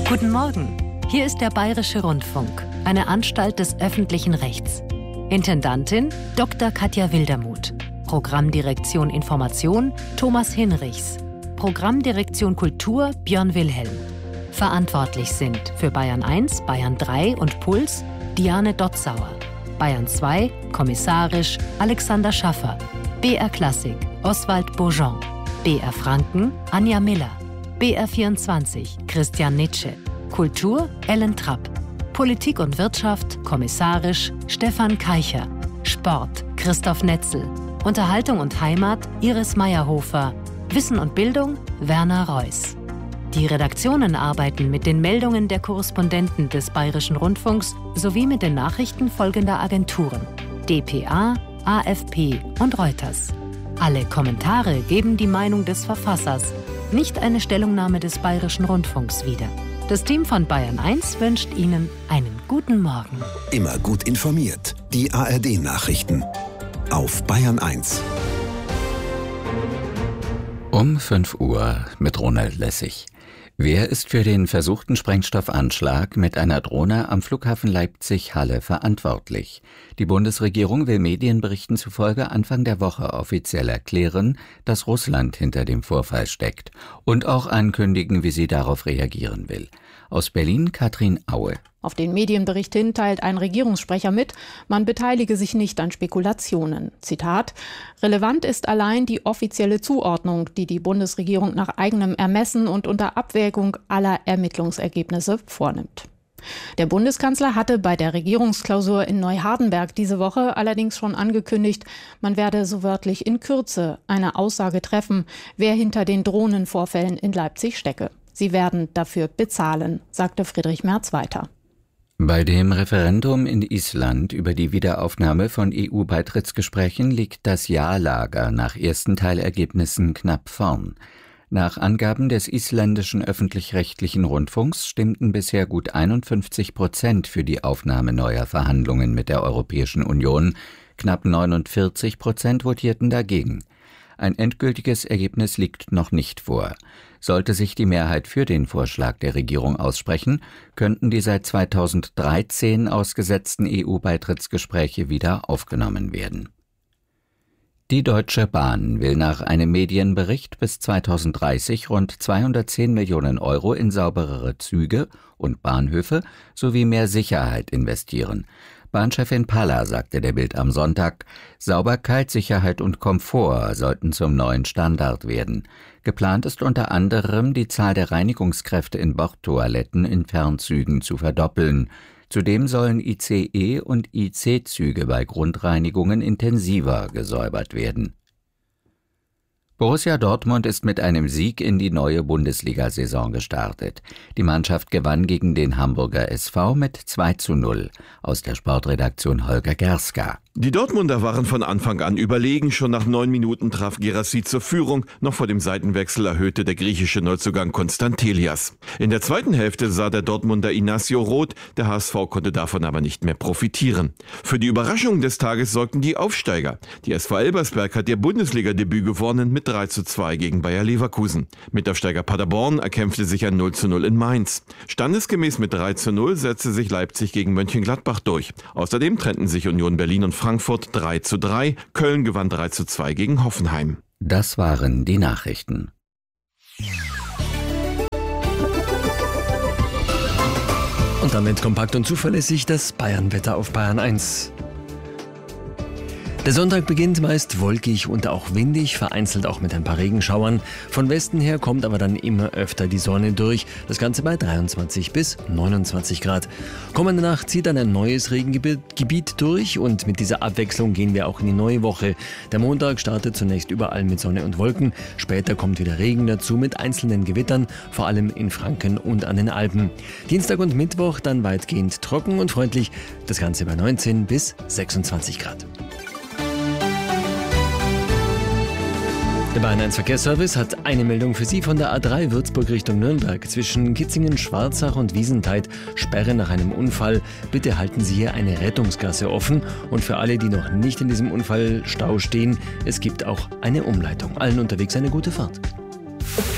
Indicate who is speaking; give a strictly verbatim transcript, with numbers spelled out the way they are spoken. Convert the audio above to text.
Speaker 1: Guten Morgen, hier ist der Bayerische Rundfunk, eine Anstalt des öffentlichen Rechts. Intendantin Doktor Katja Wildermuth. Programmdirektion Information Thomas Hinrichs. Programmdirektion Kultur Björn Wilhelm. Verantwortlich sind für Bayern eins, Bayern drei und Puls Diane Dotzauer. Bayern zwei, kommissarisch Alexander Schaffer. B R Klassik Oswald Beaujean. B R Franken Anja Miller. B R vierundzwanzig Christian Nitsche. Kultur Ellen Trapp. Politik und Wirtschaft kommissarisch Stefan Keicher. Sport Christoph Netzel. Unterhaltung und Heimat Iris Meyerhofer. Wissen und Bildung Werner Reuss. Die Redaktionen arbeiten mit den Meldungen der Korrespondenten des Bayerischen Rundfunks sowie mit den Nachrichten folgender Agenturen: D P A, A F P und Reuters. Alle Kommentare geben die Meinung des Verfassers, nicht eine Stellungnahme des Bayerischen Rundfunks wider. Das Team von Bayern eins wünscht Ihnen einen guten Morgen.
Speaker 2: Immer gut informiert. Die A R D-Nachrichten auf Bayern eins.
Speaker 3: Um fünf Uhr mit Ronald Lessig. Wer ist für den versuchten Sprengstoffanschlag mit einer Drohne am Flughafen Leipzig-Halle verantwortlich? Die Bundesregierung will Medienberichten zufolge Anfang der Woche offiziell erklären, dass Russland hinter dem Vorfall steckt und auch ankündigen, wie sie darauf reagieren will. Aus Berlin Katrin Aue.
Speaker 4: Auf den Medienbericht hin teilt ein Regierungssprecher mit, man beteilige sich nicht an Spekulationen. Zitat: Relevant ist allein die offizielle Zuordnung, die die Bundesregierung nach eigenem Ermessen und unter Abwägung aller Ermittlungsergebnisse vornimmt. Der Bundeskanzler hatte bei der Regierungsklausur in Neuhardenberg diese Woche allerdings schon angekündigt, man werde so wörtlich in Kürze eine Aussage treffen, wer hinter den Drohnenvorfällen in Leipzig stecke. Sie werden dafür bezahlen, sagte Friedrich Merz weiter.
Speaker 3: Bei dem Referendum in Island über die Wiederaufnahme von E U-Beitrittsgesprächen liegt das Ja-Lager nach ersten Teilergebnissen knapp vorn. Nach Angaben des isländischen öffentlich-rechtlichen Rundfunks stimmten bisher gut einundfünfzig Prozent für die Aufnahme neuer Verhandlungen mit der Europäischen Union. Knapp neunundvierzig Prozent votierten dagegen. Ein endgültiges Ergebnis liegt noch nicht vor. Sollte sich die Mehrheit für den Vorschlag der Regierung aussprechen, könnten die seit zweitausenddreizehn ausgesetzten E U-Beitrittsgespräche wieder aufgenommen werden. Die Deutsche Bahn will nach einem Medienbericht bis zweitausenddreißig rund zweihundertzehn Millionen Euro in sauberere Züge und Bahnhöfe sowie mehr Sicherheit investieren. Bahnchefin Palla sagte der Bild am Sonntag, Sauberkeit, Sicherheit und Komfort sollten zum neuen Standard werden. Geplant ist unter anderem, die Zahl der Reinigungskräfte in Bordtoiletten in Fernzügen zu verdoppeln. Zudem sollen I C E- und I C-Züge bei Grundreinigungen intensiver gesäubert werden. Borussia Dortmund ist mit einem Sieg in die neue Bundesliga-Saison gestartet. Die Mannschaft gewann gegen den Hamburger S V mit zwei zu null. Aus der Sportredaktion Holger Gerska.
Speaker 5: Die Dortmunder waren von Anfang an überlegen. Schon nach neun Minuten traf Guirassy zur Führung. Noch vor dem Seitenwechsel erhöhte der griechische Neuzugang Konstantelias. In der zweiten Hälfte sah der Dortmunder Inacio rot. Der H S V konnte davon aber nicht mehr profitieren. Für die Überraschung des Tages sorgten die Aufsteiger. Die S V Elbersberg hat ihr Bundesliga-Debüt gewonnen mit drei zu zwei gegen Bayer Leverkusen. Mitaufsteiger Paderborn erkämpfte sich ein null zu null in Mainz. Standesgemäß mit drei zu null setzte sich Leipzig gegen Mönchengladbach durch. Außerdem trennten sich Union Berlin und Frankfurt drei zu drei. Köln gewann drei zu zwei gegen Hoffenheim.
Speaker 3: Das waren die Nachrichten.
Speaker 6: Und damit kompakt und zuverlässig das Bayernwetter auf Bayern eins. Der Sonntag beginnt meist wolkig und auch windig, vereinzelt auch mit ein paar Regenschauern. Von Westen her kommt aber dann immer öfter die Sonne durch. Das Ganze bei dreiundzwanzig bis neunundzwanzig Grad. Kommende Nacht zieht dann ein neues Regengebiet durch und mit dieser Abwechslung gehen wir auch in die neue Woche. Der Montag startet zunächst überall mit Sonne und Wolken. Später kommt wieder Regen dazu mit einzelnen Gewittern, vor allem in Franken und an den Alpen. Dienstag und Mittwoch dann weitgehend trocken und freundlich. Das Ganze bei neunzehn bis sechsundzwanzig Grad. Der Bayern eins Verkehrsservice hat eine Meldung für Sie von der A drei Würzburg Richtung Nürnberg. Zwischen Kitzingen, Schwarzach und Wiesentheid Sperre nach einem Unfall. Bitte halten Sie hier eine Rettungsgasse offen. Und für alle, die noch nicht in diesem Unfallstau stehen, es gibt auch eine Umleitung. Allen unterwegs eine gute Fahrt.